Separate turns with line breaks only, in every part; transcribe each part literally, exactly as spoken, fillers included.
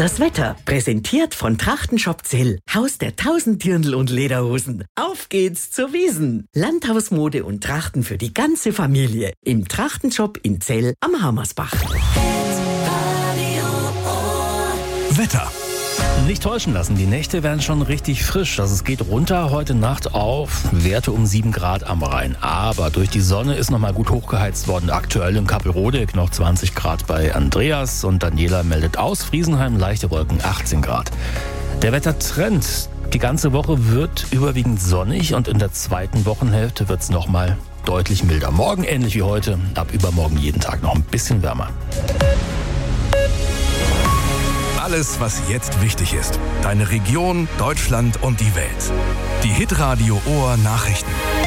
Das Wetter, präsentiert von Trachtenshop Zell, Haus der tausend Dirndl und Lederhosen. Auf geht's zur Wiesn. Landhausmode und Trachten für die ganze Familie. Im Trachtenshop in Zell am Hammersbach.
Wetter. Nicht täuschen lassen, die Nächte werden schon richtig frisch. Also es geht runter heute Nacht auf Werte um sieben Grad am Rhein. Aber durch die Sonne ist nochmal gut hochgeheizt worden. Aktuell in Kappelrodeck noch zwanzig Grad bei Andreas und Daniela meldet aus. Friesenheim leichte Wolken, achtzehn Grad. Der Wettertrend die ganze Woche wird überwiegend sonnig und in der zweiten Wochenhälfte wird es nochmal deutlich milder. Morgen ähnlich wie heute, ab übermorgen jeden Tag noch ein bisschen wärmer.
Alles, was jetzt wichtig ist. Deine Region, Deutschland und die Welt. Die Hitradio Ohr Nachrichten.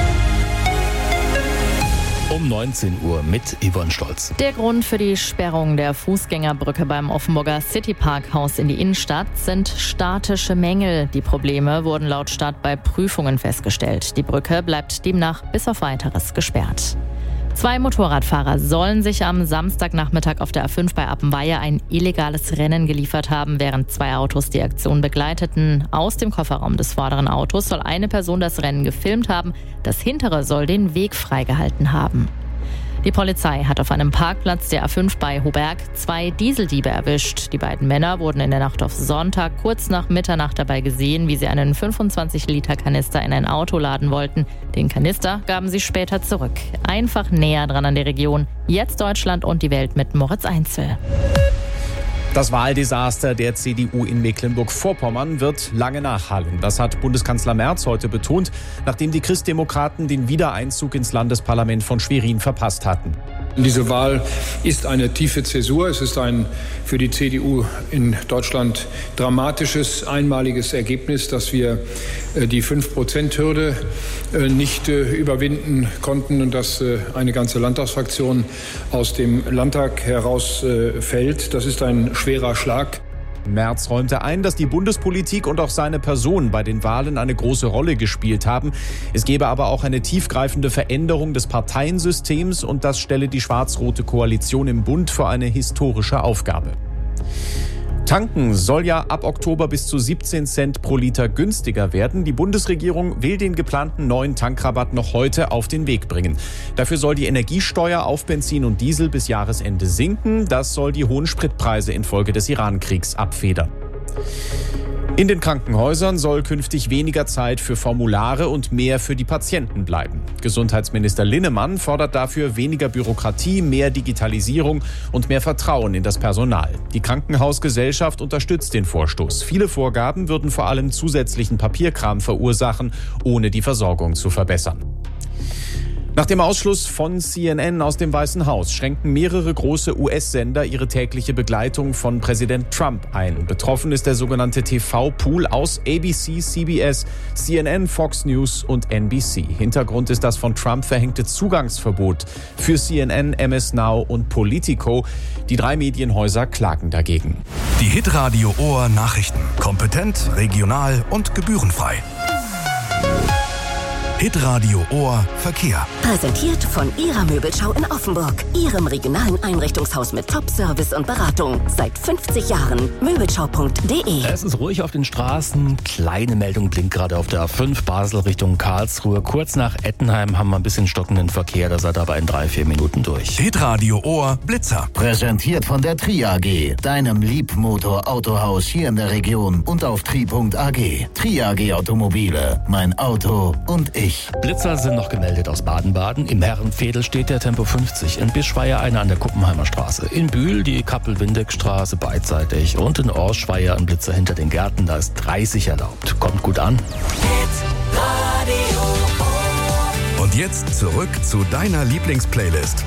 Um neunzehn Uhr mit Yvonne Stolz.
Der Grund für die Sperrung der Fußgängerbrücke beim Offenburger Citypark-Haus in die Innenstadt sind statische Mängel. Die Probleme wurden laut Stadt bei Prüfungen festgestellt. Die Brücke bleibt demnach bis auf Weiteres gesperrt. Zwei Motorradfahrer sollen sich am Samstagnachmittag auf der A fünf bei Appenweier ein illegales Rennen geliefert haben, während zwei Autos die Aktion begleiteten. Aus dem Kofferraum des vorderen Autos soll eine Person das Rennen gefilmt haben, das hintere soll den Weg freigehalten haben. Die Polizei hat auf einem Parkplatz der A fünf bei Hoberg zwei Dieseldiebe erwischt. Die beiden Männer wurden in der Nacht auf Sonntag kurz nach Mitternacht dabei gesehen, wie sie einen fünfundzwanzig Liter Kanister in ein Auto laden wollten. Den Kanister gaben sie später zurück. Einfach näher dran an der Region. Jetzt Deutschland und die Welt mit Moritz Einzel.
Das Wahldesaster der C D U in Mecklenburg-Vorpommern wird lange nachhallen. Das hat Bundeskanzler Merz heute betont, nachdem die Christdemokraten den Wiedereinzug ins Landesparlament von Schwerin verpasst hatten.
Diese Wahl ist eine tiefe Zäsur. Es ist ein für die C D U in Deutschland dramatisches, einmaliges Ergebnis, dass wir die fünf Prozent Hürde nicht überwinden konnten und dass eine ganze Landtagsfraktion aus dem Landtag herausfällt. Das ist ein schwerer Schlag.
Merz räumte ein, dass die Bundespolitik und auch seine Person bei den Wahlen eine große Rolle gespielt haben. Es gebe aber auch eine tiefgreifende Veränderung des Parteiensystems und das stelle die schwarz-rote Koalition im Bund vor eine historische Aufgabe. Tanken soll ja ab Oktober bis zu siebzehn Cent pro Liter günstiger werden. Die Bundesregierung will den geplanten neuen Tankrabatt noch heute auf den Weg bringen. Dafür soll die Energiesteuer auf Benzin und Diesel bis Jahresende sinken. Das soll die hohen Spritpreise infolge des Iran-Kriegs abfedern. In den Krankenhäusern soll künftig weniger Zeit für Formulare und mehr für die Patienten bleiben. Gesundheitsminister Linnemann fordert dafür weniger Bürokratie, mehr Digitalisierung und mehr Vertrauen in das Personal. Die Krankenhausgesellschaft unterstützt den Vorstoß. Viele Vorgaben würden vor allem zusätzlichen Papierkram verursachen, ohne die Versorgung zu verbessern. Nach dem Ausschluss von C N N aus dem Weißen Haus schränken mehrere große U S-Sender ihre tägliche Begleitung von Präsident Trump ein. Betroffen ist der sogenannte T V-Pool aus A B C, C B S, C N N, Fox News und N B C. Hintergrund ist das von Trump verhängte Zugangsverbot für C N N, M S Now und Politico. Die drei Medienhäuser klagen dagegen.
Die Hitradio Ohr Nachrichten. Kompetent, regional und gebührenfrei. Hitradio Ohr Verkehr.
Präsentiert von Ihrer Möbelschau in Offenburg. Ihrem regionalen Einrichtungshaus mit Top-Service und Beratung. Seit fünfzig Jahren. Möbelschau punkt de.
Es ist ruhig auf den Straßen. Kleine Meldung blinkt gerade auf der A fünf Basel Richtung Karlsruhe. Kurz nach Ettenheim haben wir ein bisschen stockenden Verkehr. Da seid ihr aber in drei, vier Minuten durch.
Hitradio Ohr Blitzer.
Präsentiert von der Tri A G. Deinem Liebmotor-Autohaus hier in der Region und auf tri punkt a g. Tri A G Automobile. Mein Auto und ich.
Blitzer sind noch gemeldet aus Baden-Baden. Im Herrenvedel steht der Tempo fünfzig. In Bischweier einer an der Kuppenheimer Straße. In Bühl die Kappel-Windeck-Straße beidseitig. Und in Orschweier ein Blitzer hinter den Gärten. Da ist dreißig erlaubt. Kommt gut an.
Und jetzt zurück zu deiner Lieblingsplaylist.